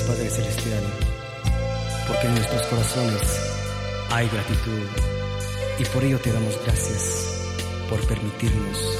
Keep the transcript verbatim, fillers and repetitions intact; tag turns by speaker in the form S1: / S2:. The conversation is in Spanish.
S1: Padre Celestial, porque en nuestros corazones hay gratitud y por ello te damos gracias por permitirnos